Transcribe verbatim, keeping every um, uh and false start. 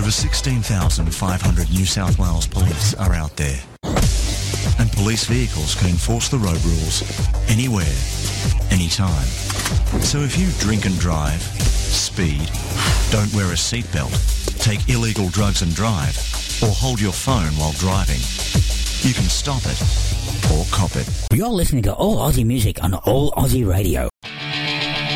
Over sixteen thousand five hundred New South Wales police are out there. And police vehicles can enforce the road rules anywhere, anytime. So if you drink and drive, speed, don't wear a seatbelt, take illegal drugs and drive, or hold your phone while driving, you can stop it or cop it. You're listening to All Aussie Music on All Aussie Radio.